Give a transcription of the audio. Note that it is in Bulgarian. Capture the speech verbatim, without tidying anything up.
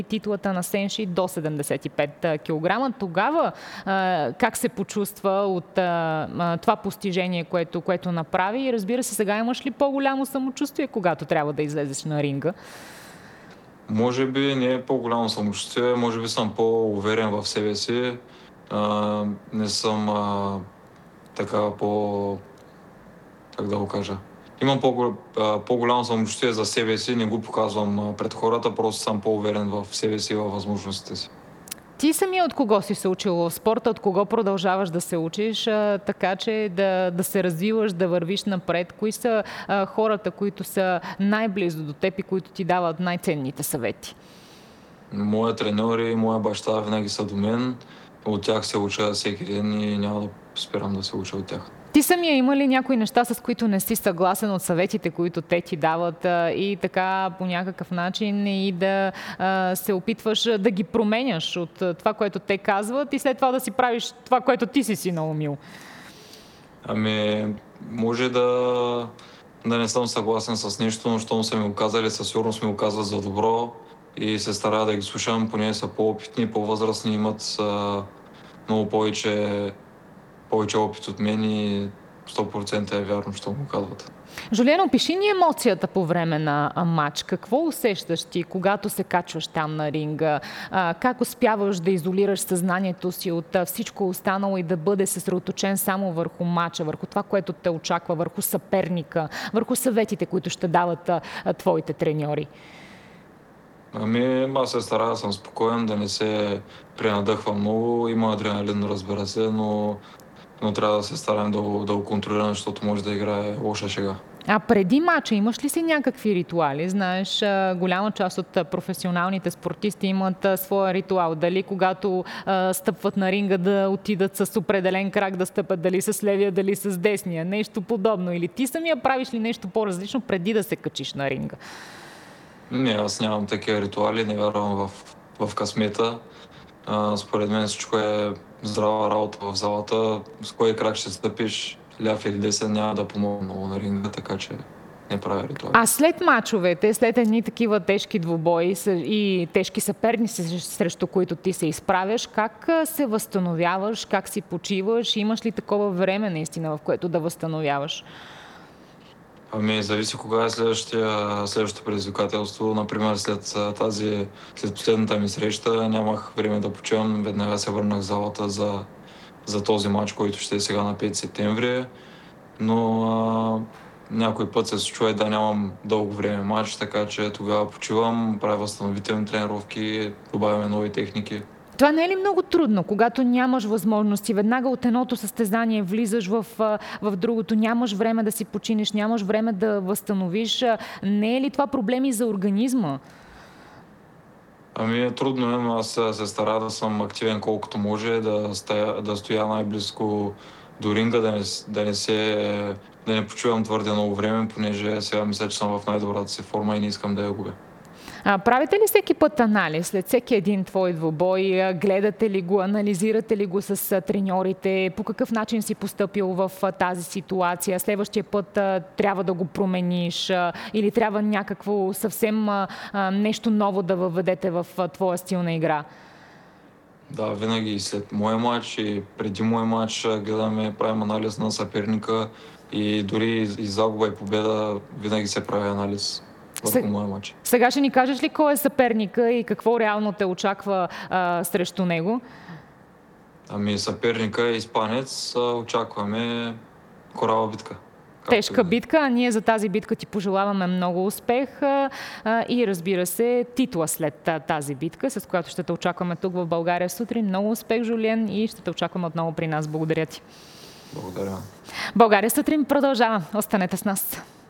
титлата на Сенши до седемдесет и пет килограма. Тогава а, как се почувства от а, това постижение, което, което направи? И разбира се, сега имаш ли по-голямо самочувствие, когато трябва да излезеш на ринга? Може би не е по-голямо самочувствие, може би съм по-уверен в себе си. А, не съм а, така по... как да го кажа? Имам по- по-голямо самочувствие за себе си, не го показвам пред хората, просто съм по-уверен в себе си и във възможностите си. Ти самия от кого си се учил в спорта, от кого продължаваш да се учиш, а, така че да, да се развиваш, да вървиш напред? Кои са а, хората, които са най-близо до теб и които ти дават най-ценните съвети? Моя треньор и моя баща винаги са до мен. От тях се уча всеки ден и няма да спирам да се уча от тях. Ти самия има ли някои неща, с които не си съгласен от съветите, които те ти дават а, и така по някакъв начин и да а, се опитваш да ги променяш от а, това, което те казват и след това да си правиш това, което ти си си наумил? Ами, може да, да не съм съгласен с нещо, но щом са ми го казали, със сигурност ми го казват за добро и се старая да ги слушам, поне са по-опитни, по-възрастни, имат а, много повече, повече опит от мен и сто процента е вярно, що му казват. Жулиен, опиши ни емоцията по време на матч. Какво усещаш ти, когато се качваш там на ринга? Как успяваш да изолираш съзнанието си от всичко останало и да бъде съсредоточен само върху матча, върху това, което те очаква, върху съперника, върху съветите, които ще дават твоите треньори? Ами, аз се старая да съм спокоен, да не се пренадъхвам много. Има адреналин, разбира се, но, но трябва да се стараем да го, да го контролирам, защото може да играе лоша шега. А преди мача имаш ли си някакви ритуали? Знаеш, голяма част от професионалните спортисти имат своя ритуал. Дали когато а, стъпват на ринга да отидат с определен крак да стъпят, дали с левия, дали с десния. Нещо подобно. Или ти самия правиш ли нещо по-различно преди да се качиш на ринга? Не, аз нямам такива ритуали, не вярвам в, в късмета. А, според мен всичко е здрава работа в залата. С кой крак ще стъпиш, ляв или десен, няма да помогна много на ринга, така че не правя ритуали. А след мачовете, след едни такива тежки двубои и тежки съперници, срещу които ти се изправяш, как се възстановяваш, как си почиваш? Имаш ли такова време наистина, в което да възстановяваш? Ами, зависи кога е следващото предизвикателство. Например, след тази, след последната ми среща нямах време да почивам. Веднага се върнах в залата за, за този матч, който ще е сега на пети септември. Но а, някой път се случва и да нямам дълго време матч, така че тогава почивам, правя възстановителни тренировки, добавяме нови техники. Това не е ли много трудно, когато нямаш възможности? Веднага от едното състезание влизаш в, в другото, нямаш време да си починеш, нямаш време да възстановиш. Не е ли това проблеми за организма? Ами трудно е, но аз се старая да съм активен колкото може, да, стая, да стоя най-близко до ринга, да не, да не се да не почивам твърде много време, понеже сега мисля, че съм в най-добрата си форма и не искам да я губя. А, правите ли всеки път анализ след всеки един твой двубой? Гледате ли го, анализирате ли го с треньорите? По какъв начин си постъпил в тази ситуация? Следващия път а, трябва да го промениш а, или трябва някакво съвсем а, нещо ново да въведете в а, твоя стил на игра? Да, винаги след моя матч и преди моя матч гледаме, правим анализ на съперника и дори и загуба и победа винаги се прави анализ върху моя матч. Сега ще ни кажеш ли кой е съперника и какво реално те очаква а, срещу него? Ами съперника е испанец, очакваме корава битка. Тежка битка, а ние за тази битка ти пожелаваме много успех а, и разбира се титла след тази битка, с която ще те очакваме тук в България сутрин. Много успех, Жулиен, и ще те очакваме отново при нас. Благодаря ти. Благодаря. България сутрин продължава. Останете с нас.